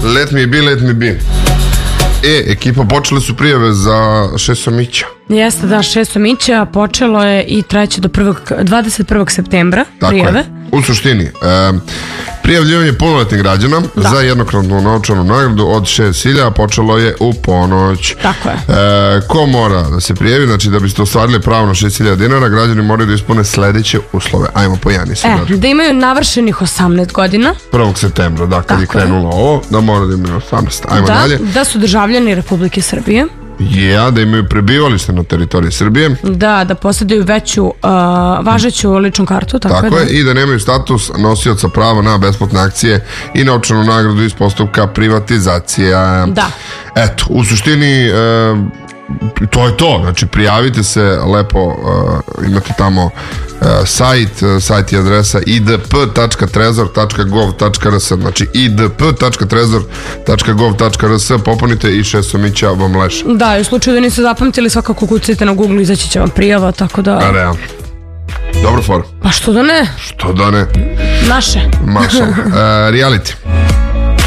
Let me be. Ekipa, počele su prijave za Šesomića. Jeste, da, Šesomića počelo je i trajeće do 21. septembra prijave. U suštini, prijavljivanje punoletnih građana za jednokratnu novčanu nagradu od 6.000 počelo je u ponoć. Tako je. Ko mora da se prijavi, znači da biste ostvarili pravo na 6.000 dinara, građani moraju da ispune sledeće uslove. Ajmo po Jani se. Da imaju navršenih 18 godina. 1. septembra, da, kad je krenulo ovo, da mora da imaju 18. Ajmo dalje. Da su državljani Republike Srbije. Da imaju prebivalište na teritoriji Srbije. Da posjeduju veću važeću ličnu kartu. Tako je, i da nemaju status nosioca prava na besplatne akcije i novčanu nagradu iz postupka privatizacija. Da. Eto, u suštini to je to, znači prijavite se lepo, imate tamo sajt i adresa idp.trezor.gov.rs, znači idp.trezor.gov.rs, popunite i Šesomića vam leša. Da, i u slučaju da niste zapamtili, svakako kucajte na Google, izaći će vam prijava, tako da... Realno. Dobro for. Pa što da ne? Što da ne? Naše. Reality.